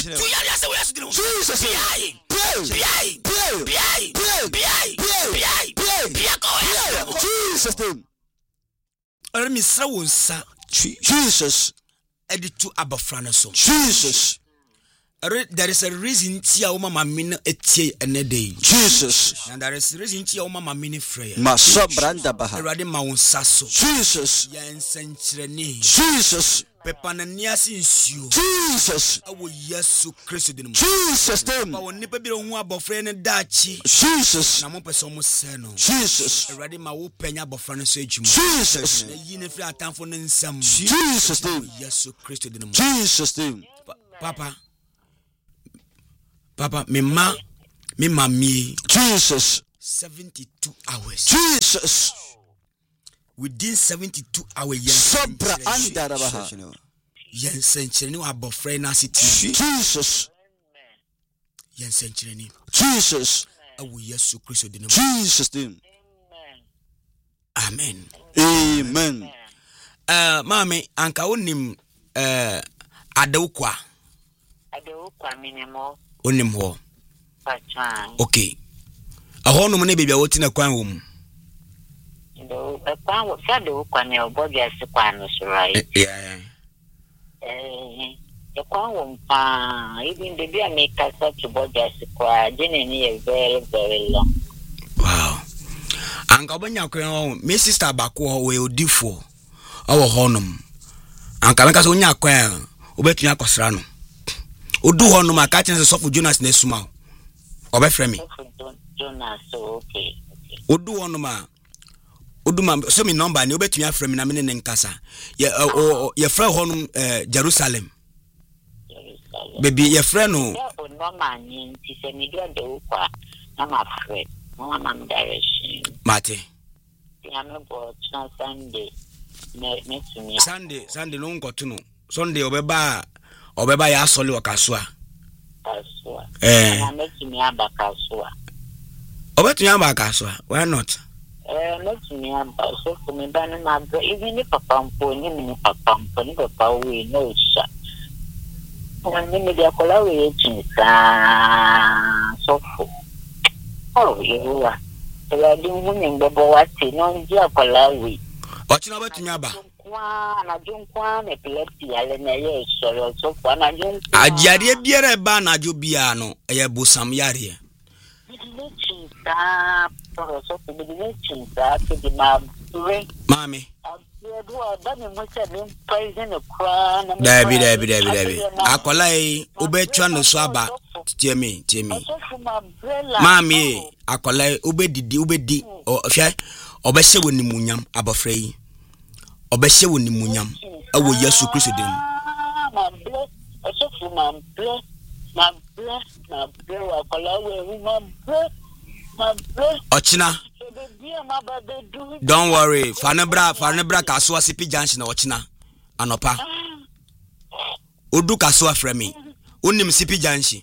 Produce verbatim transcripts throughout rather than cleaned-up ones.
Jesus. Jesus name. Ora mi sra wonsa. Jesus. Editu abafrana so. Jesus. There is a reason tia o mama min etie enede. Jesus. And there is a reason tia o mama min frey. Maso branda baha. Erade ma wonsa so. Jesus. Ya ensenkyerene. Jesus. Pepana niase nsuo. Jesus. Awo Yesu Kristo dinu. Jesus name. Ba woni pa bi hu abofra ne dachi. Jesus. Na mo pese mo se no. Jesus. Erade ma wo panya abofra ne so adwuma. Jesus. Na yi ne fri atamfo ne nsam. Jesus name. Yesu Kristo dinu. Jesus name. Papa. Papa, me ma, me mami. Jesus. seventy-two hours. Jesus. Within seventy-two hours, yes. Sobra andarabaha. Yen senchireni wa bofre na siti. Jesus. Yen senchireni. Jesus. Awu Yesu Kristo dinu. Jesus name. Amen. Amen. Uh, mami, anka onim uh, adawukwa. Adawukwa minimo. Onim ho. Pacha. Okay. Aho no ne bebia woti na kwan wo mu. Do e kwan wo fa do kwan e obobi ase kwan no so right. Yeah. Eh, e kwan wo pa, even the bia make us to body ase kwa, jene ni e very very long. Wow. Anka obanya kwan me sister bako ho we odifo. Awo honum. Anka meka so nya kwan, obetua akosra no. Odu ho no maka chen se sofo Jonas na esuma. Obefre me. Jonas so okay. Odu ho no ma. Odu ma so me number ni obetua afre me na me ne nkasa. Ye ye frɛ ho no Jerusalem. Jerusalem. Baby ye frɛ no. O no ma ni ti se mi do de ukwa na ma frɛ. Mo ma m direction. Mate. Ya me bo chana Sunday. Me me tumi. Sunday, Sunday no nkoto no. Sunday obeba obeba ya asole wakasua. Kasua. Eh. Na me tumi abakasua. Obetumi abakasua. Why not? Eh, me tumi aba so for me ba na ma go even if papa mpo ni me papa mpo ni papa we no sha. Wani me dia kola we chinsa so for. Oh, you are. Ela di munye ngbo wati no dia kola we. Ochina obetumi aba. Na jonkwa na epilepsy ale na ye soro so kwa na jonkwa ajiare biere ba na jo bia no eye bosam yare chinta so so be ni chinta ke di ma bre mami do adani mo se be poison kwa na David David David David akolai obetwa no so aba tiemi tiemi mami akolai obedidi obedi hwe obehye wonimunyam abofra yi obehye wonimunyam awo Yesu Kristo dem ma bless osofu ma bless ma bless ma bless akolai we ma bless ma bless ochina don't worry fanebra fanebra kaso asipi junction ochina anopa odu kaso afre me onim sipi junction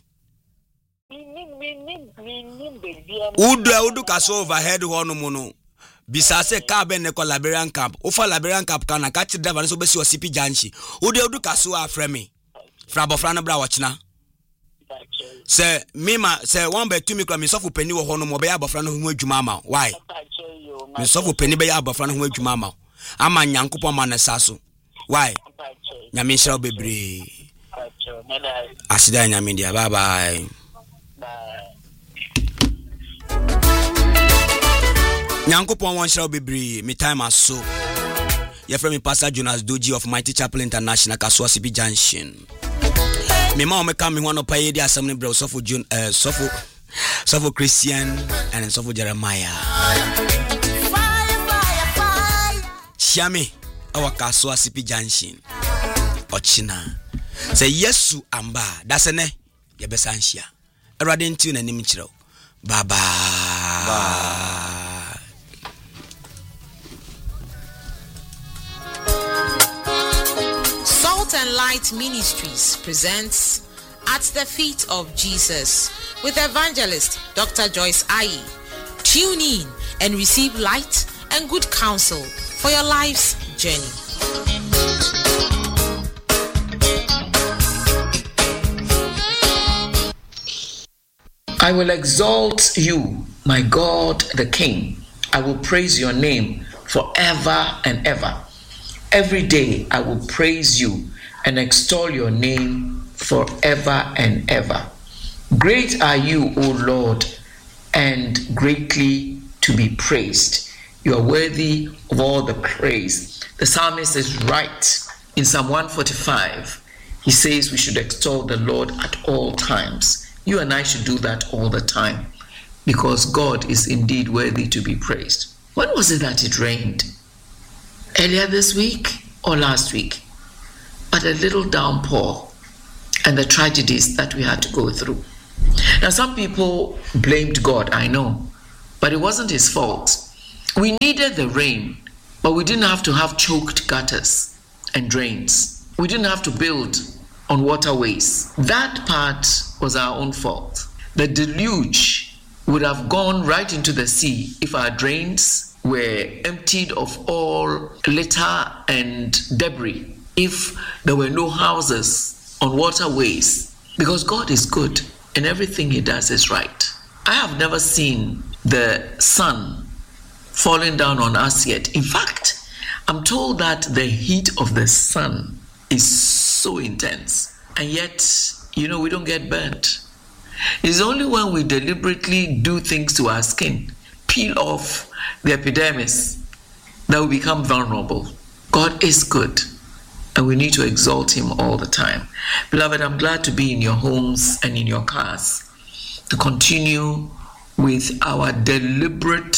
udu udu kaso overhead ho no mu no bisase ka be ne ko Liberian camp ofa Liberian camp kana ka ti driver so be si osipi junction udu udu kaso afre me fra bofra no bra ochina se mima se one be two me kra me sofu pani wo ho no mo be ya bofra no ho adwuma ama why me sofu pani be ya bofra no ho adwuma ama ama nyankopɔ ma na saso why nyame nhyira bebre asida nyame dia bye bye nyankopɔ won nhyira bebre me time aso your friend me Pastor Jonas Doji of Mighty Chapel International Kasua C B Junction. Me ma o me come me one pay the assembly bro so for June uh so for so for Christian and so for Jeremiah. Fire fire fire. Shame our Kasua C B Junction. Ochina. Say Yesu amba. That's ne ye besanhia. Erade nti na nim kire. Bye bye. Salt and Light Ministries presents At the Feet of Jesus with evangelist Doctor Joyce Ayi. Tune in and receive light and good counsel for your life's journey. I will exalt you, my God the King. I will praise your name forever and ever. Every day I will praise you and extol your name forever and ever. Great are you, O Lord, and greatly to be praised. You are worthy of all the praise. The psalmist is right. In Psalm one forty-five, he says we should extol the Lord at all times. You and I should do that all the time, because God is indeed worthy to be praised. When was it that it rained? Earlier this week or last week? But a little downpour and the tragedies that we had to go through. Now, some people blamed God, I know, but it wasn't his fault. We needed the rain, but we didn't have to have choked gutters and drains. We didn't have to build on waterways. That part was our own fault. The deluge would have gone right into the sea if our drains were emptied of all litter and debris, if there were no houses on waterways, because God is good and everything he does is right. I have never seen the sun falling down on us yet. In fact, I'm told that the heat of the sun is so intense, and yet, you know, we don't get burnt. It's only when we deliberately do things to our skin, peel off the epidermis, that we become vulnerable. God is good, and we need to exalt him all the time. Beloved, I'm glad to be in your homes and in your cars to continue with our deliberate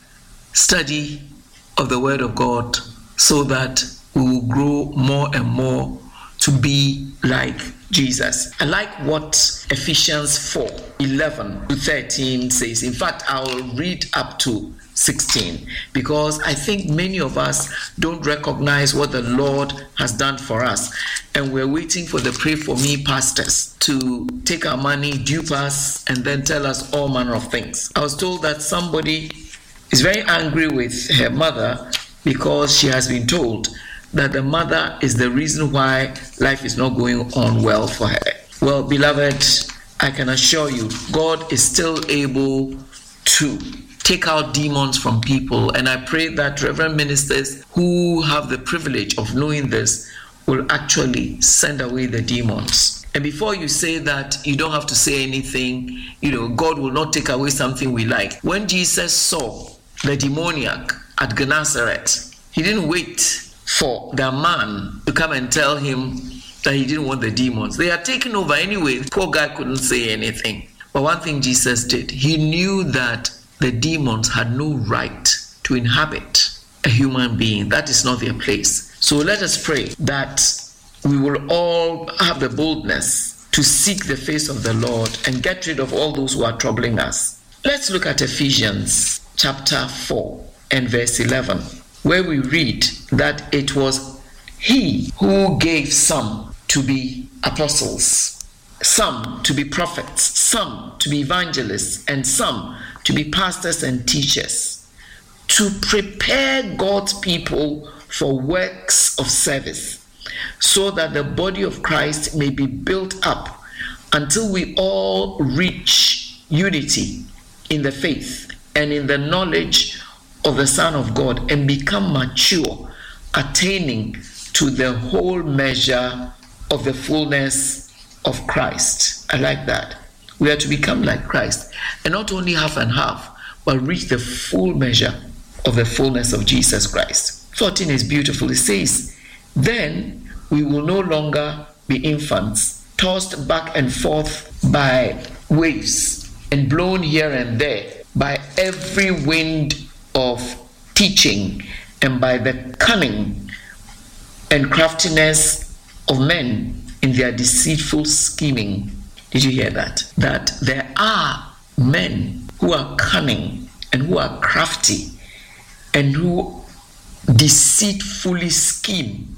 study of the Word of God, so that we will grow more and more to be like Jesus. I like what Ephesians four eleven to thirteen says. In fact, I'll read up to sixteen, because I think many of us don't recognize what the Lord has done for us, and we're waiting for the Pray For Me pastors to take our money, dupe us, and then tell us all manner of things. I was told that somebody is very angry with her mother because she has been told that the mother is the reason why life is not going on well for her. Well, beloved, I can assure you, God is still able to take out demons from people, and I pray that reverend ministers who have the privilege of knowing this will actually send away the demons. And before you say that, you don't have to say anything, you know, God will not take away something we like. When Jesus saw the demoniac at Gennesaret, he didn't wait for the man to come and tell him that he didn't want the demons. They had taken over anyway. The poor guy couldn't say anything. But one thing Jesus did, he knew that the demons had no right to inhabit a human being. That is not their place. So let us pray that we will all have the boldness to seek the face of the Lord and get rid of all those who are troubling us. Let's look at Ephesians chapter four and verse eleven, where we read that it was he who gave some to be apostles, some to be prophets, some to be evangelists, and some to be pastors and teachers, to prepare God's people for works of service, so that the body of Christ may be built up until we all reach unity in the faith and in the knowledge of the Son of God, and become mature, attaining to the whole measure of the fullness of Christ. I like that. We are to become like Christ, and not only half and half, but reach the full measure of the fullness of Jesus Christ. fourteen is beautiful. It says, then we will no longer be infants, tossed back and forth by waves and blown here and there by every wind of teaching, and by the cunning and craftiness of men in their deceitful scheming. Did you hear that? That there are men who are cunning and who are crafty and who deceitfully scheme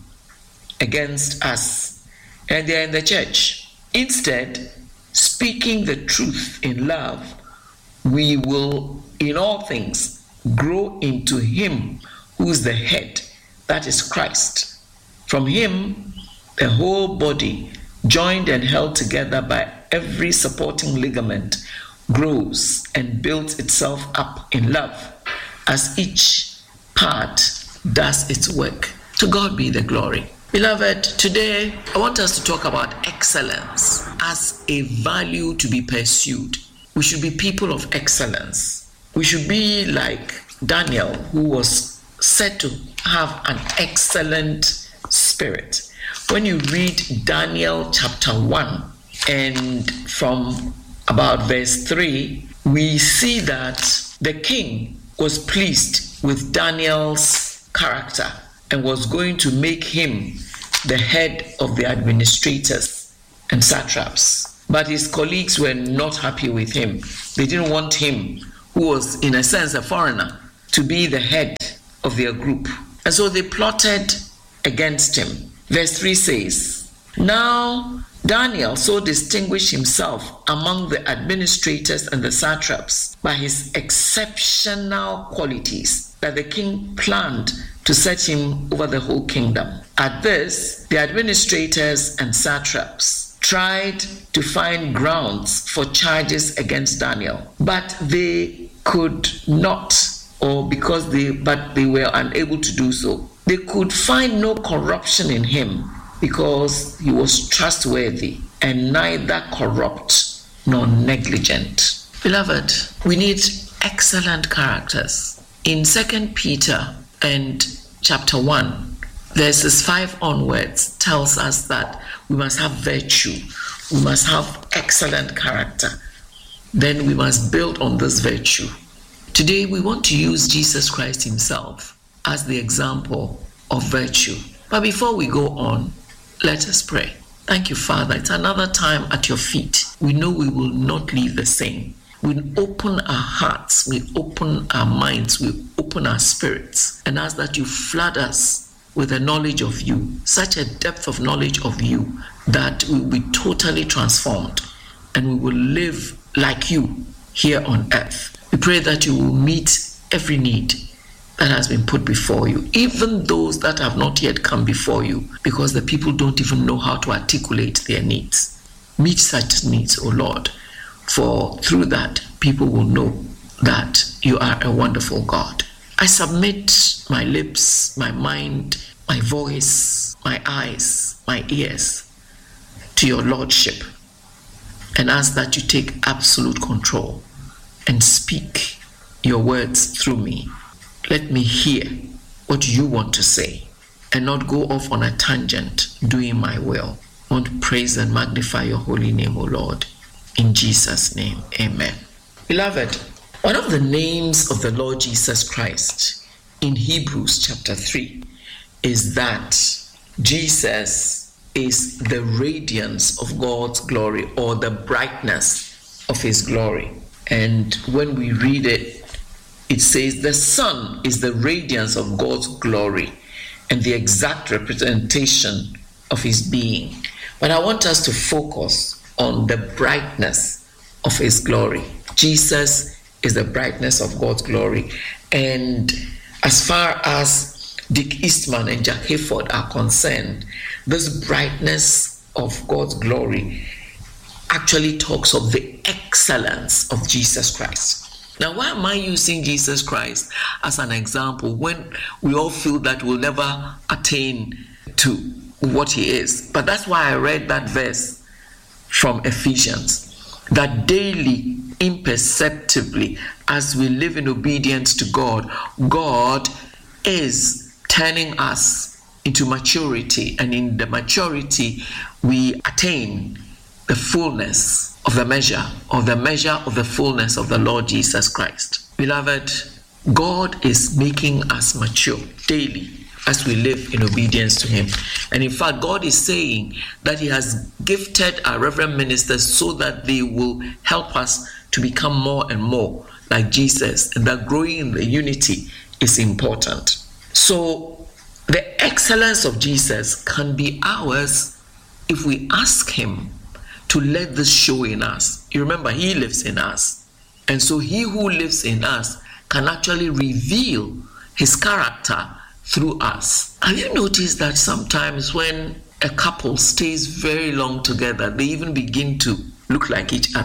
against us, and they are in the church. Instead, speaking the truth in love, we will in all things grow into him who is the head, that is Christ. From him, the whole body, joined and held together by every supporting ligament, grows and builds itself up in love as each part does its work. To God be the glory. Beloved, today I want us to talk about excellence as a value to be pursued. We should be people of excellence. We should be like Daniel, who was said to have an excellent spirit. When you read Daniel chapter one and from about verse three, we see that the king was pleased with Daniel's character and was going to make him the head of the administrators and satraps. But his colleagues were not happy with him. They didn't want him, who was in a sense a foreigner, to be the head of their group. And so they plotted against him. Verse three says, "Now Daniel so distinguished himself among the administrators and the satraps by his exceptional qualities that the king planned to set him over the whole kingdom. At this, the administrators and satraps tried to find grounds for charges against Daniel, but they could not, or because they, but they were unable to do so. They could find no corruption in him because he was trustworthy and neither corrupt nor negligent." Beloved, we need excellent characters. In Second Peter and chapter one, verses five onwards tells us that we must have virtue, we must have excellent character. Then we must build on this virtue. Today we want to use Jesus Christ himself as the example of virtue. But before we go on, let us pray. Thank you, Father. It's another time at your feet. We know we will not leave the same. We open our hearts, we open our minds, we open our spirits, and ask that you flood us with the knowledge of you, such a depth of knowledge of you that we will be totally transformed and we will live like you here on earth. We pray that you will meet every need that has been put before you, even those that have not yet come before you, because the people don't even know how to articulate their needs. Meet such needs, O Lord, for through that, people will know that you are a wonderful God. I submit my lips, my mind, my voice, my eyes, my ears to your Lordship, and ask that you take absolute control and speak your words through me. Let me hear what you want to say and not go off on a tangent doing my will. I want to praise and magnify your holy name, O Lord. In Jesus' name, amen. Beloved, one of the names of the Lord Jesus Christ in Hebrews chapter three is that Jesus is the radiance of God's glory, or the brightness of his glory. And when we read it, it says the sun is the radiance of God's glory and the exact representation of his being. But I want us to focus on the brightness of his glory. Jesus is the brightness of God's glory. And as far as Dick Eastman and Jack Hayford are concerned, this brightness of God's glory actually talks of the excellence of Jesus Christ. Now, why am I using Jesus Christ as an example when we all feel that we'll never attain to what he is? But that's why I read that verse from Ephesians, that daily, imperceptibly, as we live in obedience to God, God is turning us into maturity, and in the maturity we attain the fullness of the measure, of the measure of the fullness of the Lord Jesus Christ. Beloved, God is making us mature daily as we live in obedience to him. And in fact, God is saying that he has gifted our reverend ministers so that they will help us to become more and more like Jesus, and that growing in the unity is important. So the excellence of Jesus can be ours if we ask him to let this show in us. You remember, he lives in us. And so he who lives in us can actually reveal his character through us. Have you noticed that sometimes when a couple stays very long together, they even begin to look like each other?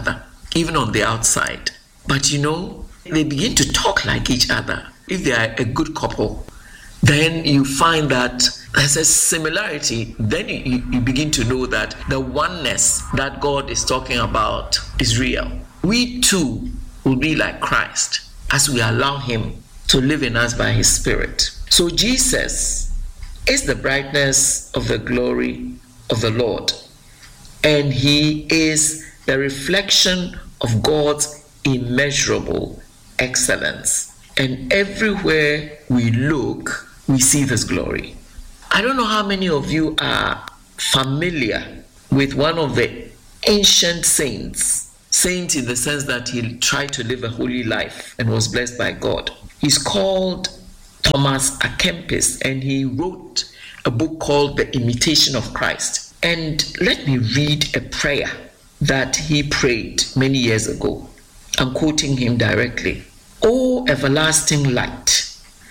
even on the outside. But you know, they begin to talk like each other. If they are a good couple, then you find that there's a similarity. Then you, you begin to know that the oneness that God is talking about is real. We too will be like Christ as we allow him to live in us by his Spirit. So Jesus is the brightness of the glory of the Lord, and he is the reflection of God's immeasurable excellence. And everywhere we look, we see this glory. I don't know how many of you are familiar with one of the ancient saints. Saint in the sense that he tried to live a holy life and was blessed by God. He's called Thomas à Kempis, and he wrote a book called The Imitation of Christ. And let me read a prayer that he prayed many years ago. I'm quoting him directly. O everlasting light,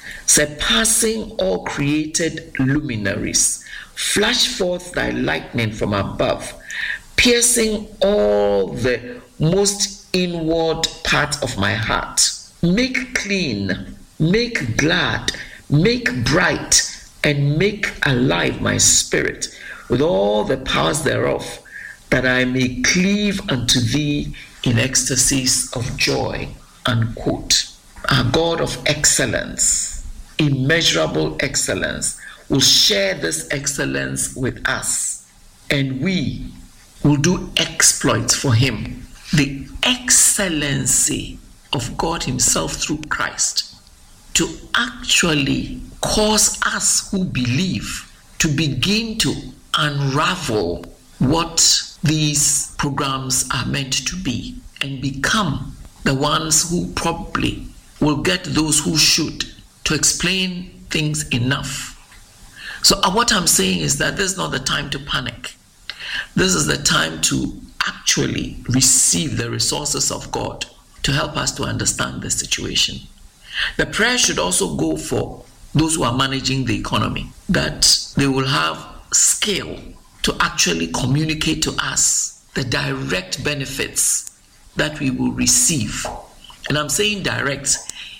surpassing all created luminaries, flash forth thy lightning from above, piercing all the most inward part of my heart. Make clean, make glad, make bright, and make alive my spirit with all the powers thereof, that I may cleave unto thee in ecstasies of joy. Unquote. Our God of excellence, immeasurable excellence, will share this excellence with us, and we will do exploits for him. The excellency of God himself through Christ to actually cause us who believe to begin to unravel what these programs are meant to be and become the ones who probably will get those who should to explain things enough. So uh, what I'm saying is that this is not the time to panic. This is the time to actually receive the resources of God to help us to understand the situation. The prayer should also go for those who are managing the economy, that they will have skill to actually communicate to us the direct benefits that we will receive. And I'm saying direct,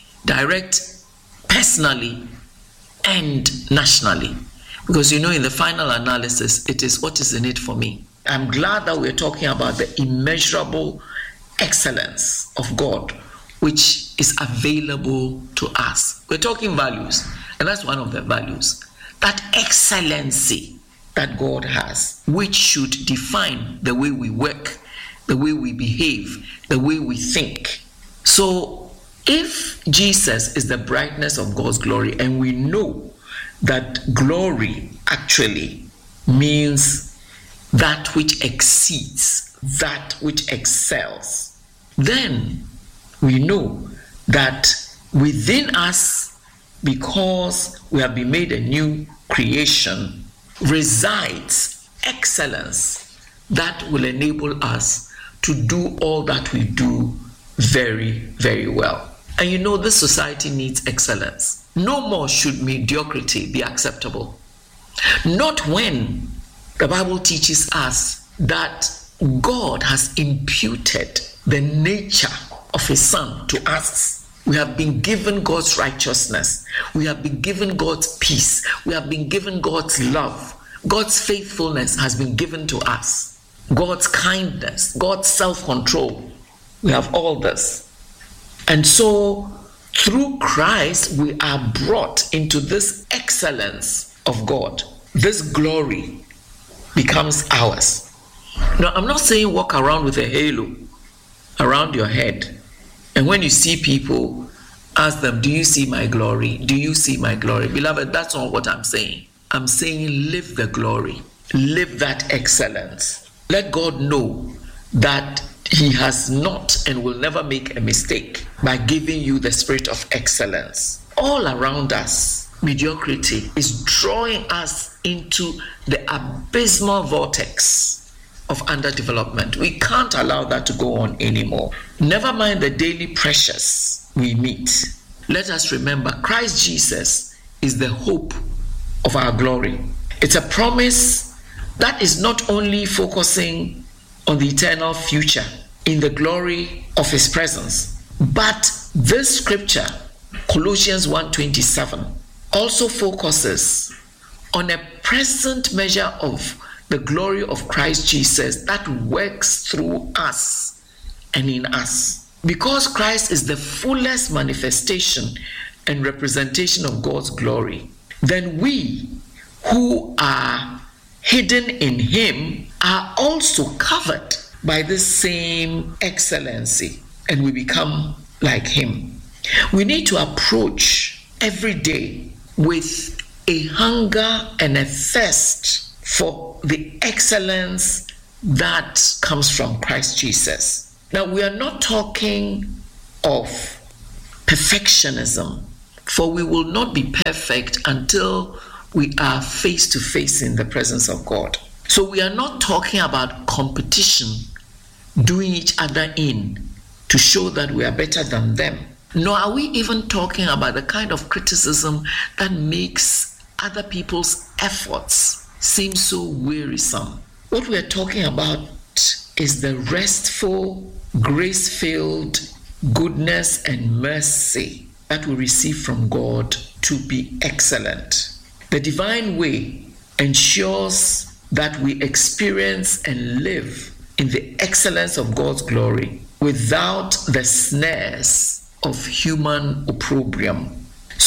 direct personally and nationally. Because you know, in the final analysis, it is what is in it for me. I'm glad that we're talking about the immeasurable excellence of God, which is available to us. We're talking values, and that's one of the values. That excellency that God has, which should define the way we work, the way we behave, the way we think. So if Jesus is the brightness of God's glory, and we know that glory actually means that which exceeds, that which excels, then we know that within us, because we have been made a new creation, resides excellence that will enable us to do all that we do very, very well. And you know, this society needs excellence. No more should mediocrity be acceptable. Not when the Bible teaches us that God has imputed the nature of his Son to us. We have been given God's righteousness. We have been given God's peace. We have been given God's love. God's faithfulness has been given to us. God's kindness, God's self-control. We have all this. And so, through Christ, we are brought into this excellence of God. This glory becomes ours. Now, I'm not saying walk around with a halo around your head. And when you see people, ask them, do you see my glory? Do you see my glory? Beloved, that's not what I'm saying. I'm saying live the glory. Live that excellence. Let God know that he has not and will never make a mistake by giving you the spirit of excellence. All around us, mediocrity is drawing us into the abysmal vortex of underdevelopment. We can't allow that to go on anymore. Never mind the daily pressures we meet. Let us remember Christ Jesus is the hope of our glory. It's a promise that is not only focusing on the eternal future. in the glory of his presence. But this scripture, Colossians one twenty-seven, also focuses on a present measure of the glory of Christ Jesus that works through us and in us. Because Christ is the fullest manifestation and representation of God's glory, then we who are hidden in him are also covered by this same excellency, and we become like him. We need to approach every day with a hunger and a thirst for the excellence that comes from Christ Jesus. Now, we are not talking of perfectionism, for we will not be perfect until we are face to face in the presence of God. So we are not talking about competition, doing each other in to show that we are better than them. Nor are we even talking about the kind of criticism that makes other people's efforts seem so wearisome. What we are talking about is the restful, grace-filled goodness and mercy that we receive from God to be excellent. The divine way ensures that we experience and live in the excellence of God's glory without the snares of human opprobrium.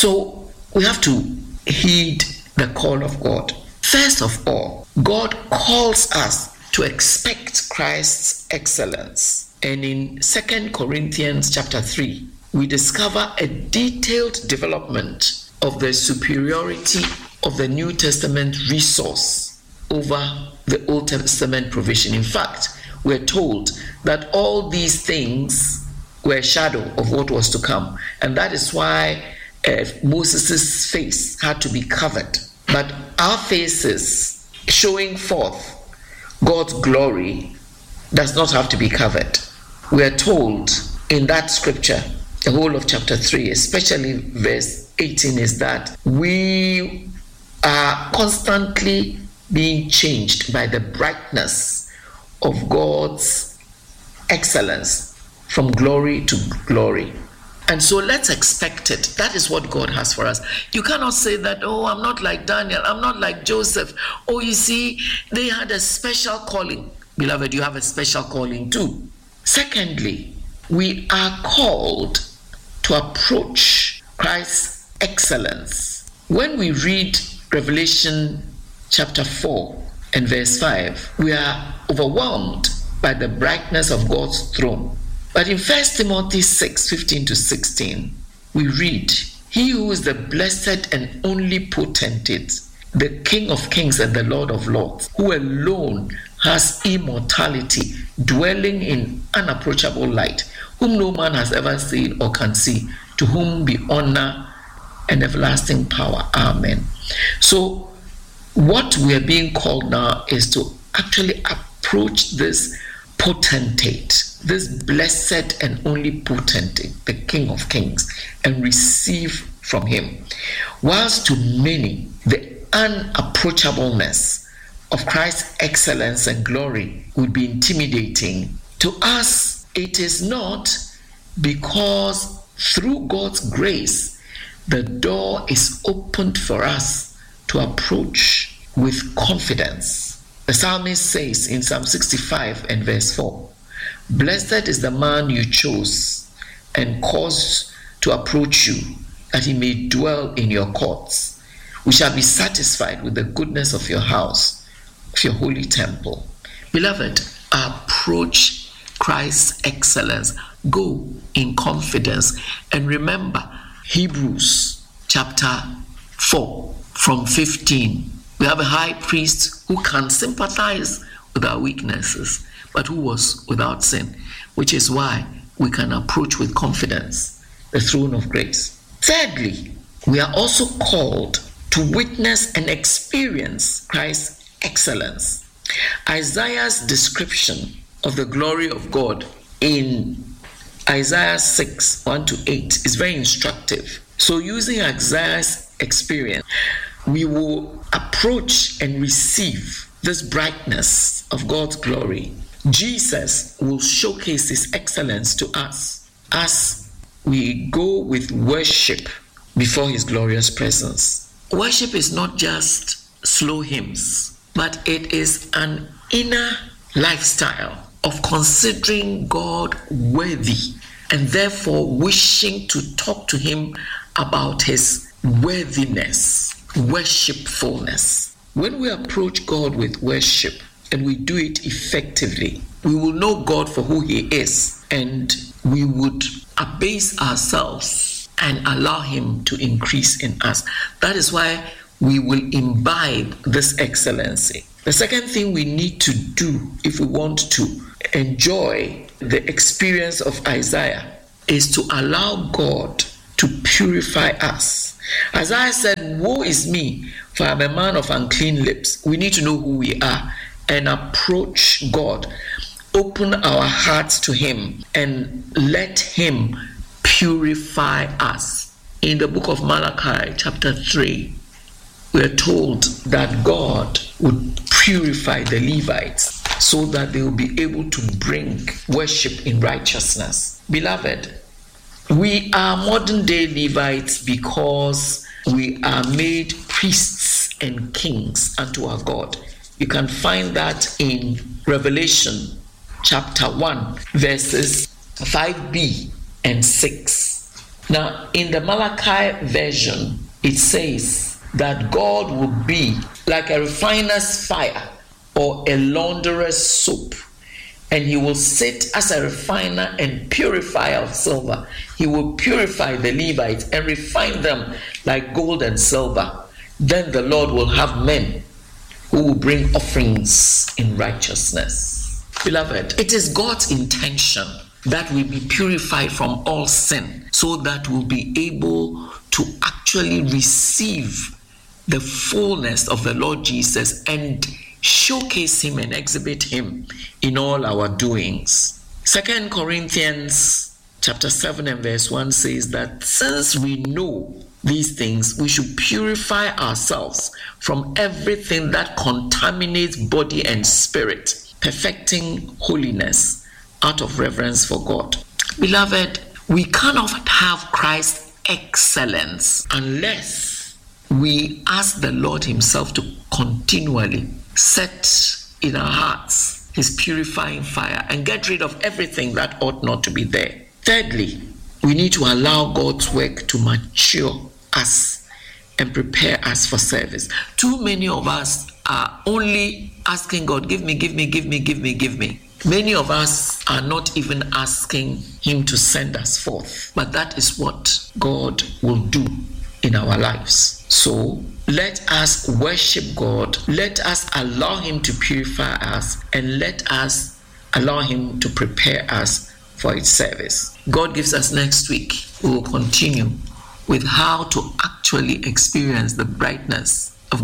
So we have to heed the call of God. First of all, God calls us to expect Christ's excellence. And in Second Corinthians chapter three, we discover a detailed development of the superiority of the New Testament resource over the Old Testament provision. In fact, we're told that all these things were a shadow of what was to come. And that is why uh, Moses' face had to be covered. But our faces showing forth God's glory does not have to be covered. We are told in that scripture, the whole of chapter three, especially verse eighteen, is that we are constantly being changed by the brightness of God's excellence from glory to glory. And so let's expect it. That is what God has for us. You cannot say that, oh, I'm not like Daniel, I'm not like Joseph. Oh, you see, they had a special calling. Beloved, you have a special calling too. Secondly, we are called to approach Christ's excellence. When we read Revelation chapter four and verse five, we are overwhelmed by the brightness of God's throne. But in First Timothy six, fifteen to sixteen, we read, "He who is the blessed and only potentate, the King of kings and the Lord of lords, who alone has immortality, dwelling in unapproachable light, whom no man has ever seen or can see, to whom be honor and everlasting power. Amen." So what we are being called now is to actually approach this potentate, this blessed and only potentate, the King of kings, and receive from him. Whilst to many, the unapproachableness of Christ's excellence and glory would be intimidating, to us it is not, because through God's grace, the door is opened for us to approach with confidence. The psalmist says in Psalm sixty-five and verse four, "Blessed is the man you chose and caused to approach you, that he may dwell in your courts. We shall be satisfied with the goodness of your house, of your holy temple." Beloved, approach Christ's excellence. Go in confidence. And remember, Hebrews chapter four from fifteen. We have a high priest who can sympathize with our weaknesses, but who was without sin, which is why we can approach with confidence the throne of grace. Thirdly, we are also called to witness and experience Christ's excellence. Isaiah's description of the glory of God in Isaiah six, one to eight is very instructive. So using Isaiah's experience, we will approach and receive this brightness of God's glory Jesus will showcase his excellence to us as we go with worship before his glorious presence. Worship is not just slow hymns, but it is an inner lifestyle of considering God worthy and therefore wishing to talk to him about his worthiness, worshipfulness. When we approach God with worship and we do it effectively, we will know God for who he is, and we would abase ourselves and allow him to increase in us. That is why we will imbibe this excellency. The second thing we need to do if we want to enjoy the experience of Isaiah is to allow God to purify us. Isaiah said, "Woe is me, for I am a man of unclean lips." We need to know who we are and approach God. Open our hearts to him and let him purify us. In the book of Malachi, chapter three, we are told that God would purify the Levites so that they will be able to bring worship in righteousness. Beloved, we are modern day Levites because we are made priests and kings unto our God. You can find that in Revelation chapter one, verses five b and six. Now, in the Malachi version, it says that God will be like a refiner's fire or a launderer's soap, and he will sit as a refiner and purifier of silver. He will purify the Levites and refine them like gold and silver. Then the Lord will have men who will bring offerings in righteousness. Beloved, it is God's intention that we be purified from all sin so that we'll be able to actually receive the fullness of the Lord Jesus and showcase him and exhibit him in all our doings. Second Corinthians chapter seven and verse one says that since we know these things, we should purify ourselves from everything that contaminates body and spirit, perfecting holiness out of reverence for God. Beloved, we cannot have Christ's excellence unless we ask the Lord himself to continually set in our hearts his purifying fire and get rid of everything that ought not to be there. Thirdly, we need to allow God's work to mature us and prepare us for service. Too many of us are only asking God, give me, give me, give me, give me, give me. Many of us are not even asking him to send us forth. But that is what God will do in our lives. So let us worship God. Let us allow him to purify us, and let us allow him to prepare us for its service. God gives us next week. We will continue with how to actually experience the brightness